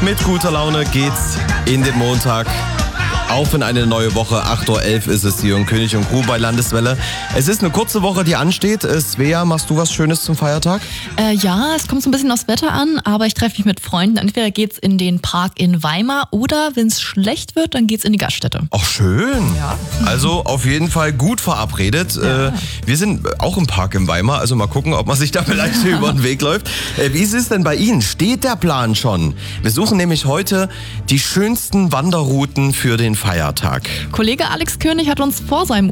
Mit guter Laune geht's in den Montag. Auf in eine neue Woche. 8.11 Uhr ist es hier in König und Crew bei Landeswelle. Es ist eine kurze Woche, die ansteht. Svea, machst du was Schönes zum Feiertag? Ja, es kommt so ein bisschen aufs Wetter an, aber ich treffe mich mit Freunden. Entweder geht's in den Park in Weimar oder, wenn es schlecht wird, dann geht's in die Gaststätte. Ach, schön. Ja. Also auf jeden Fall gut verabredet. Ja. Wir sind auch im Park in Weimar, also mal gucken, ob man sich da vielleicht über den Weg läuft. Wie ist es denn bei Ihnen? Steht der Plan schon? Wir suchen nämlich heute die schönsten Wanderrouten für den Feiertag. Kollege Alex König hat uns vor seinem